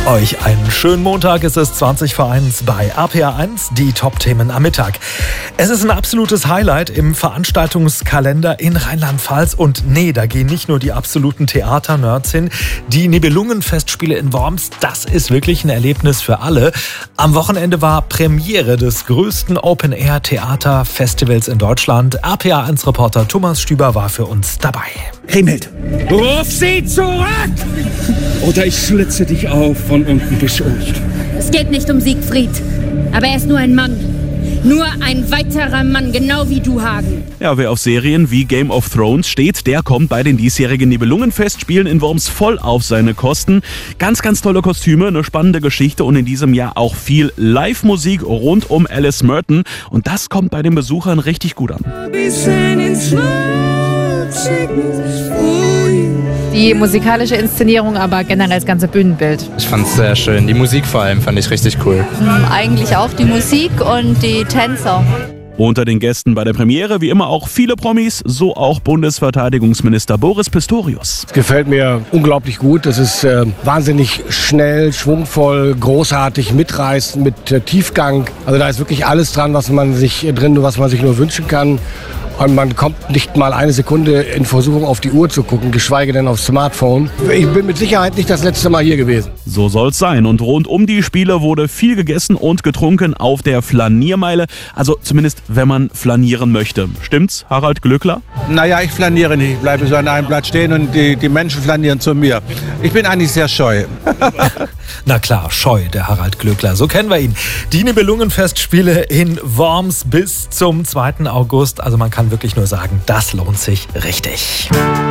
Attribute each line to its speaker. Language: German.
Speaker 1: Euch einen schönen Montag. Es ist 20 vor 1 bei RPA1, die Top-Themen am Mittag. Es ist ein absolutes Highlight im Veranstaltungskalender in Rheinland-Pfalz. Und nee, da gehen nicht nur die absoluten Theater-Nerds hin. Die Nibelungenfestspiele in Worms, das ist wirklich ein Erlebnis für alle. Am Wochenende war Premiere des größten Open-Air-Theater-Festivals in Deutschland. RPA1-Reporter Thomas Stüber war für uns dabei.
Speaker 2: Kriemhild, ruf sie zurück! Oder ich schlitze dich auf von unten bis unten.
Speaker 3: Es geht nicht um Siegfried, aber er ist nur ein Mann. Nur ein weiterer Mann, genau wie du, Hagen.
Speaker 4: Ja, wer auf Serien wie Game of Thrones steht, der kommt bei den diesjährigen Nibelungenfestspielen in Worms voll auf seine Kosten. Ganz, ganz tolle Kostüme, eine spannende Geschichte und in diesem Jahr auch viel Live-Musik rund um Alice Merton. Und das kommt bei den Besuchern richtig gut an.
Speaker 5: Die musikalische Inszenierung, aber generell das ganze Bühnenbild.
Speaker 6: Ich fand es sehr schön. Die Musik vor allem fand ich richtig cool.
Speaker 7: Eigentlich auch die Musik und die Tänzer.
Speaker 4: Unter den Gästen bei der Premiere wie immer auch viele Promis, so auch Bundesverteidigungsminister Boris Pistorius.
Speaker 8: Es gefällt mir unglaublich gut. Es ist wahnsinnig schnell, schwungvoll, großartig, mitreißend, mit Tiefgang. Also da ist wirklich alles dran, was man sich nur wünschen kann. Und man kommt nicht mal eine Sekunde in Versuchung, auf die Uhr zu gucken, geschweige denn aufs Smartphone. Ich bin mit Sicherheit nicht das letzte Mal hier gewesen.
Speaker 4: So soll's sein. Und rund um die Spiele wurde viel gegessen und getrunken auf der Flaniermeile. Also zumindest, wenn man flanieren möchte. Stimmt's, Harald Glöckler?
Speaker 9: Naja, ich flaniere nicht. Ich bleibe so an einem Platz stehen und die Menschen flanieren zu mir. Ich bin eigentlich sehr scheu.
Speaker 1: Na klar, scheu, der Harald Glöckler. So kennen wir ihn. Die Nibelungenfestspiele in Worms bis zum 2. August. Also man kann wirklich nur sagen, das lohnt sich richtig.